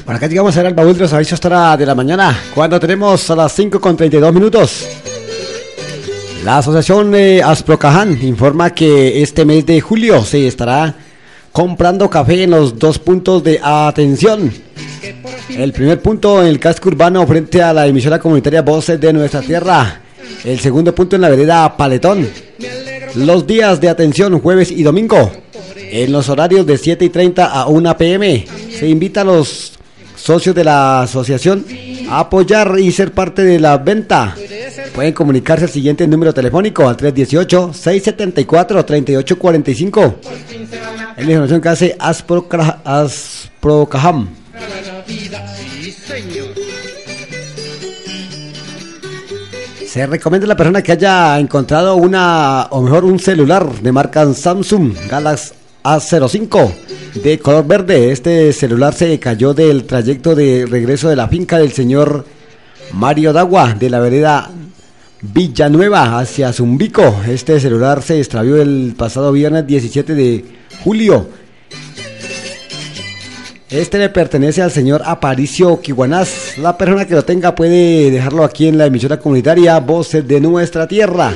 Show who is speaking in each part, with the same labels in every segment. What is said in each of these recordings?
Speaker 1: Por acá llegamos a ver el baúl de los avisos hasta la de la mañana, cuando tenemos a las 5:32 minutos. La asociación Asprocaján informa que este mes de julio se estará comprando café en los 2 puntos de atención. El primer punto en el casco urbano frente a la emisora comunitaria Voces de Nuestra Tierra. El segundo punto en la vereda Paletón. Los días de atención jueves y domingo en los horarios de 7:30 a 1 p.m. Se invita a los socios de la asociación a apoyar y ser parte de la venta. Pueden comunicarse al siguiente número telefónico al 318-674-3845. Es la información que hace Asprocajam. Se recomienda a la persona que haya encontrado un celular de marca Samsung Galaxy A05 de color verde. Este celular se cayó del trayecto de regreso de la finca del señor Mario Dagua de la vereda Villanueva hacia Zumbico. Este celular se extravió el pasado viernes 17 de julio. Este le pertenece al señor Aparicio Kiwanás. La persona que lo tenga puede dejarlo aquí en la emisora comunitaria Voces de Nuestra Tierra.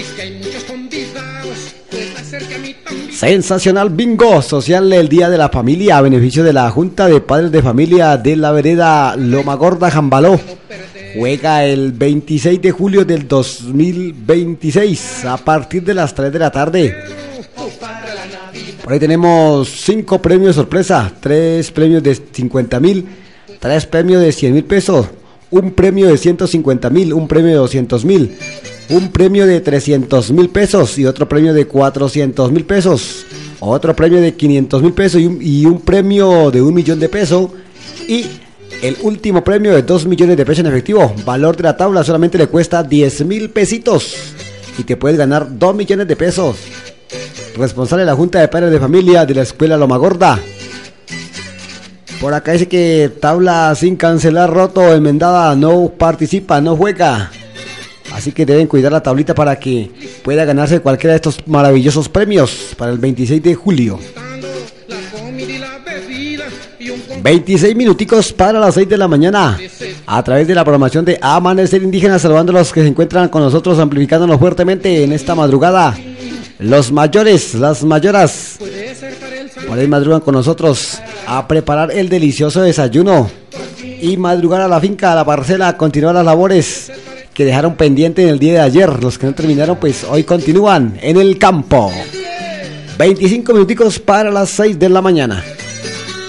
Speaker 1: Sensacional bingo social el Día de la Familia a beneficio de la Junta de Padres de Familia de la vereda Loma Gorda Jambaló. Juega el 26 de julio del 2026 a partir de las 3 de la tarde. Por ahí tenemos 5 premios sorpresa, 3 premios de 50,000, 3 premios de 100,000 pesos, un premio de 150,000, un premio de 200,000, un premio de 300,000 pesos y otro premio de 400,000 pesos, otro premio de 500,000 pesos y un premio de 1,000,000 de pesos y el último premio de 2 millones de pesos en efectivo. Valor de la tabla solamente le cuesta 10,000 pesitos y te puedes ganar 2 millones de pesos. Responsable de la Junta de Padres de Familia de la Escuela Loma Gorda. Por acá dice que tabla sin cancelar, roto, enmendada, no participa, no juega. Así que deben cuidar la tablita para que pueda ganarse cualquiera de estos maravillosos premios para el 26 de julio. 26 minuticos para las 6 de la mañana. A través de la programación de Amanecer Indígena, saludando a los que se encuentran con nosotros, amplificándonos fuertemente en esta madrugada. Los mayores, las mayoras, por ahí madrugan con nosotros a preparar el delicioso desayuno y madrugar a la finca, a la parcela, a continuar las labores que dejaron pendiente en el día de ayer. Los que no terminaron, pues hoy continúan en el campo. 25 minuticos para las 6 de la mañana.